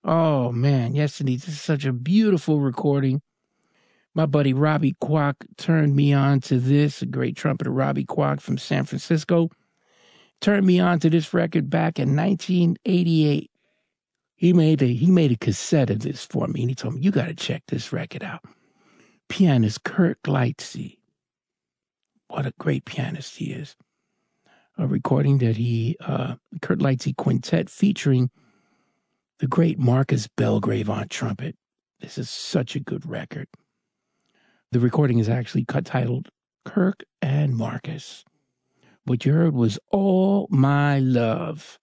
Oh, man. Yes, indeed. This is such a beautiful recording. My buddy Robbie Kwok turned me on to this. A great trumpeter, Robbie Kwok from San Francisco, turned me on to this record back in 1988. He made a cassette of this for me, and he told me, you got to check this record out. Pianist Kirk Lightsey. What a great pianist he is. A recording that Kurt Lightsey Quintet featuring the great Marcus Belgrave on trumpet. This is such a good record. The recording is actually titled Kirk and Marcus. What you heard was All My Love.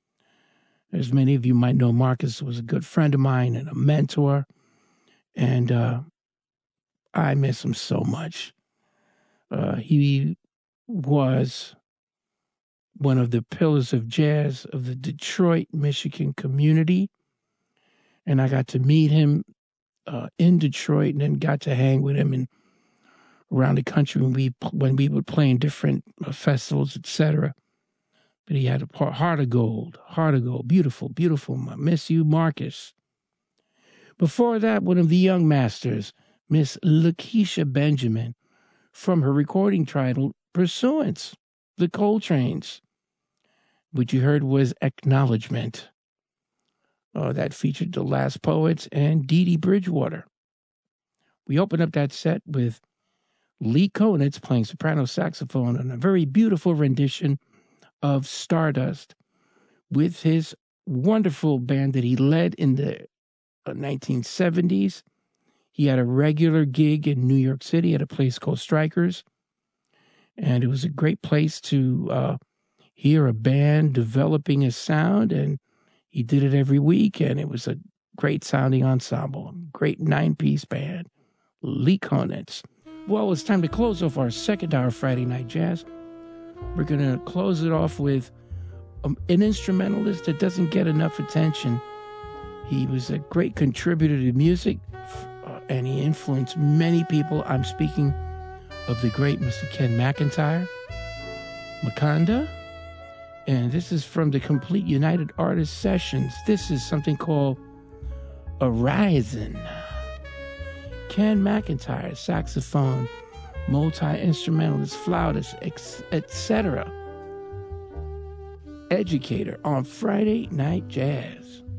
As many of you might know, Marcus was a good friend of mine and a mentor, and I miss him so much. He was one of the pillars of jazz of the Detroit, Michigan community, and I got to meet him in Detroit, and then got to hang with him and around the country when we would play in different festivals, etc. But he had a heart of gold, beautiful, beautiful. I miss you, Marcus. Before that, one of the young masters, Miss Lakeisha Benjamin, from her recording titled Pursuance, the Coltrane's. What you heard was Acknowledgement. That featured The Last Poets and Dee Dee Bridgewater. We opened up that set with Lee Konitz playing soprano saxophone on a very beautiful rendition of Stardust with his wonderful band that he led in the 1970s. He had a regular gig in New York City at a place called Strikers, and it was a great place to hear a band developing a sound, and he did it every week, and it was a great sounding ensemble, great 9-piece band, Lee Konitz. Well, it's time to close off our second hour of Friday Night Jazz. We're going to close it off with an instrumentalist that doesn't get enough attention. He was a great contributor to music, and he influenced many people. I'm speaking of the great Mr. Ken McIntyre, Makanda. And this is from the Complete United Artists Sessions. This is something called Horizon. Ken McIntyre, saxophone, multi-instrumentalist, flautist, etc. Educator on Friday Night Jazz.